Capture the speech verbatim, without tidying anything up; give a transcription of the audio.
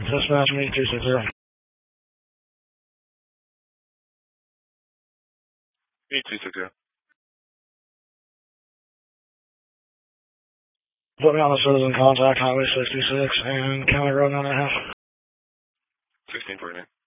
Dispatch me two six zero. Me two six zero. Put me on the citizen contact, Highway sixty-six and County Road nine and a half. sixteen forty-nine.